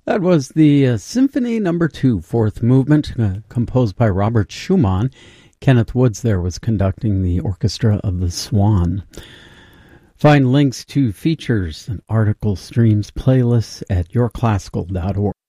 That was the Symphony Number 2, fourth movement, composed by Robert Schumann. Kenneth Woods there was conducting the orchestra of the Swan. Find links to features and article streams playlists at yourclassical.org.